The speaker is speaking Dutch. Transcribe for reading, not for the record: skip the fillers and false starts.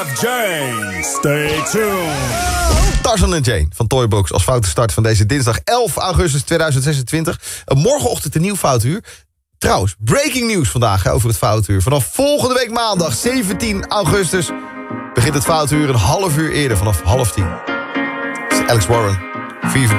Jane, stay tuned. Tarzan en Jane van Toybox als foute start van deze dinsdag 11 augustus 2026. Morgenochtend een nieuw Foutuur. Trouwens, breaking news vandaag over het Foutuur. Vanaf volgende week maandag 17 augustus begint het Foutuur een half uur eerder, vanaf 9:30. Alex Warren, Fever